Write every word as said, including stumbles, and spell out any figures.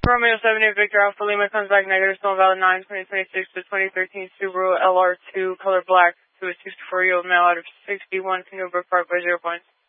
Romeo seven eight Victor Alpha Lima comes back negative, still valid nine twenty twenty-six to twenty thirteen Subaru L R two, color black, to a sixty-four-year-old male out of sixty-one Canoe Brook Parkway, zero points.